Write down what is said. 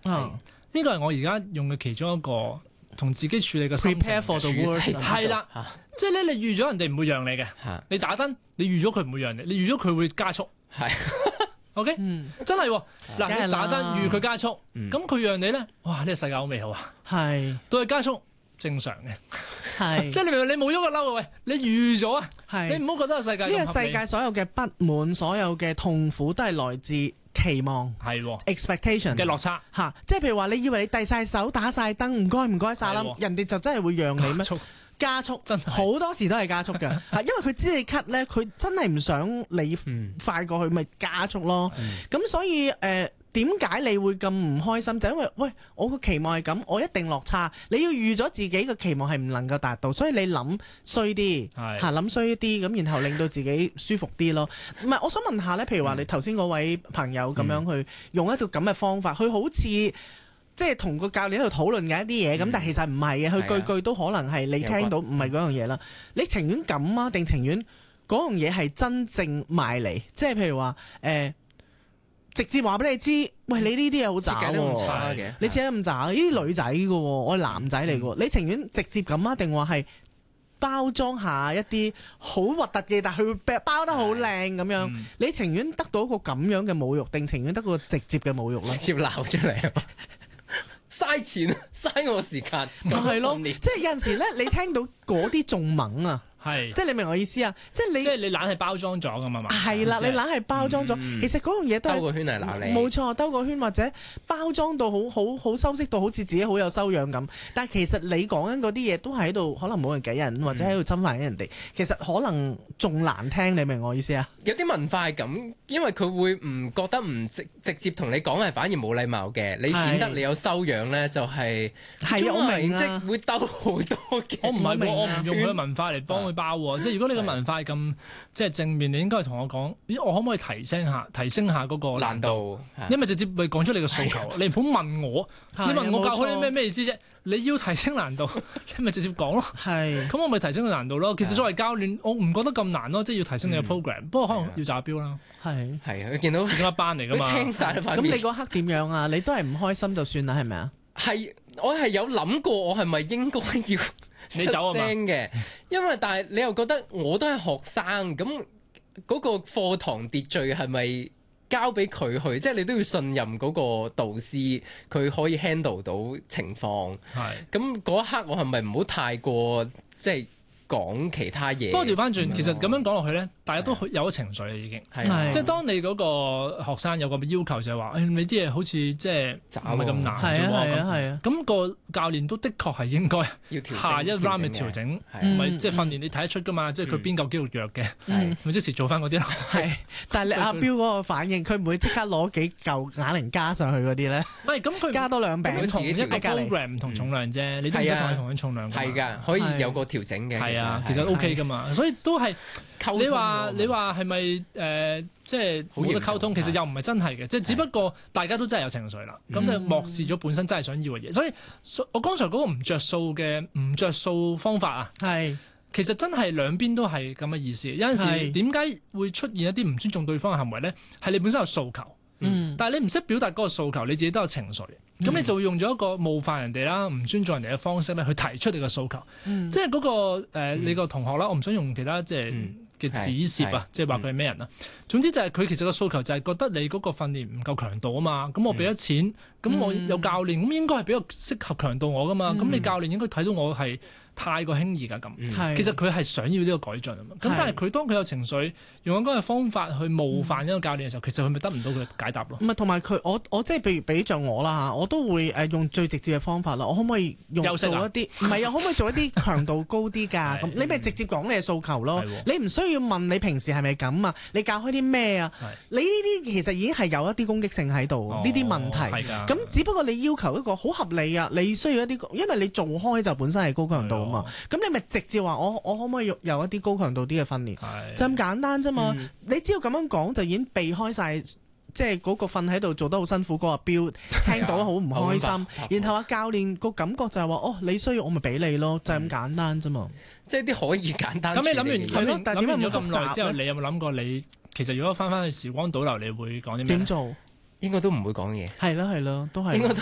呢個係我而家用嘅其中一個同自己處理嘅心情。 Prepare for the worst 係啦，即係咧，你預咗人哋唔會讓你嘅，你打燈，你預咗佢唔會讓你，你預咗佢會加速。 係 OK，真係喎。嗱，你打燈預佢加速，咁佢讓你咧，哇！呢個世界好美好啊。 係到佢加速正常嘅， 係即係你明唔明？你冇喐個嬲啊！喂，你預咗啊！ 係你唔好覺得個世界呢個世界所有嘅不滿、所有嘅痛苦都係來自期望係 expectation 嘅落差嚇，即係譬如話，你以為你遞晒手、打晒燈，唔該晒啦，人哋就真係會讓你咩？加速真係好多時都係加速嘅，因為佢知你咳咧，佢真係唔想你快過去，咪加速咯。咁所以點解你會咁唔開心？就因為喂，我個期望係咁，我一定落差。你要預咗自己個期望係唔能夠達到，所以你諗衰啲嚇，諗衰啲咁，然後令到自己舒服啲咯。唔係，我想問下咧，譬如話你頭先嗰位朋友咁樣去用一個咁嘅方法，佢好似即係同個教練喺度討論緊一啲嘢咁，但係其實唔係嘅，佢句句都可能係你聽到唔係嗰樣嘢啦。你情願咁啊，定情願嗰樣嘢係真正賣嚟？即係譬如話直接話俾你知，喂，你呢啲嘢好渣喎，你設計咁渣，呢啲女仔嘅喎，我係男仔嚟嘅喎，你情願直接咁啊，定話係包裝下一啲好核突嘅，但係佢會包得好靚咁樣？你情願得到一個咁樣嘅侮辱，定情願得個直接嘅侮辱咧？ 直接鬧出嚟，嘥錢嘥我時間， 係咯，即係有陣時咧，你聽到嗰啲仲猛啊！即係你明我意思啊！即係你懶係包裝咗㗎嘛？ 係啦，你懶係包裝咗。其實嗰樣嘢都係兜個圈嚟鬧你。 冇錯，兜個圈或者包裝到好修飾到好似自己好有修養咁。但係其實你講緊嗰啲嘢都係喺度，可能冇人計人，或者喺度侵犯緊人哋。其實可能仲難聽，你明我意思啊？ 有啲文化係咁，因為佢會唔覺得唔直接同你講係反而冇禮貌嘅。你顯得你有修養咧，就係我明即會兜好多嘅。 我唔係我唔用佢嘅文化嚟幫佢包喎。即係如果你嘅文化係咁即係正面，你應該係同我講，咦，我可唔可以提升下嗰個難度？因為直接咪講出你嘅訴求，你唔好問我，你問我教開啲咩意思啫？你要提升難度，你咪直接講咯。咁我咪提升個難度咯。其實作為教練，我唔覺得咁難咯，即係要提升你嘅 program。不過可能要達標啦。 係佢見到自己一班嚟㗎嘛。 青晒塊面。 咁你嗰刻點樣啊？你都係唔開心就算啦，係咪啊？ 係，我係有諗過，我係咪應該要你走啊嘛？ 嘅，因為但係你又覺得我都係學生，咁嗰個課堂秩序係咪交俾佢去？即係你都要信任嗰個導師，佢可以 handle 到情況。咁嗰一刻我係咪唔好太過即係講其他嘢？不過調翻轉，其實咁樣講落去咧，大家都有咗情緒啦，已經。即係當你嗰個學生有個要求就係話，你啲嘢好似即係唔係咁難啫喎。咁個教練都的確係應該下一 round 嘅調整，唔係即係訓練你睇得出㗎嘛？即係佢邊嚿肌肉弱嘅，咪即時做翻嗰啲咯。 但係你阿標嗰個反應，佢唔會即刻攞幾嚿啞鈴加上去嗰啲咧？ 唔係咁，佢加多兩餅， 同一個 program 唔同重量啫。你都唔使同佢同樣重量㗎。 係㗎，可以有個調整嘅。 其實 OK 㗎嘛，所以都係你話係咪即係冇得溝通？其實又唔係真係嘅，即係只不過大家都真係有情緒啦，咁就漠視咗本身真係想要嘅嘢。所以我剛才嗰個唔着數方法啊，其實真係兩邊都係咁嘅意思。有陣時點解會出現一啲唔尊重對方嘅行為咧？係你本身有訴求。但係你唔識表達嗰個訴求，你自己都有情緒，咁你就會用咗一個冒犯人哋啦、唔尊重人哋嘅方式咧，去提出你嘅訴求。即係嗰個你個同學啦，我唔想用其他即係嘅指涉啊，即係話佢係咩人啊。總之就係佢其實個訴求就係覺得你嗰個訓練唔夠強度啊嘛。咁我俾咗錢，咁我有教練，咁應該係比較適合強度我噶嘛。咁你教練應該睇到我係太過輕易㗎咁，其實佢係想要呢個改進啊嘛。咁但係佢當佢有情緒，用緊嗰個方法去冒犯一個教練嘅時候，其實佢咪得唔到佢解答咯。 唔係，同埋佢我即係譬如俾着我啦嚇，我都會用最直接嘅方法啦。我可唔可以做一啲？唔係啊，可唔可以做一啲強度高啲㗎？咁你咪直接講你嘅訴求咯。你唔需要問你平時係咪咁啊？你教開啲咩啊？你呢啲其實已經係有一啲攻擊性喺度，呢啲問題。咁只不過你要求一個好合理啊，你需要一啲，因為你做開就本身係高強度。咁你咪直接話我可唔可以有一啲高強度啲嘅訓練，就咁簡單啫嘛。你只要咁樣講就已經避開晒，即係嗰個瞓喺度做得好辛苦嗰個標聽到好唔開心。然後教練個感覺就係話你需要我咪俾你咯，就係咁簡單啫嘛。 即係啲可以簡單。 咁你諗完但係點解咗咁耐之後，你有冇諗過你其實如果翻去時光倒流，你會講啲咩？ 點做？ 應該都唔會講嘢。 係咯，都係。 應該都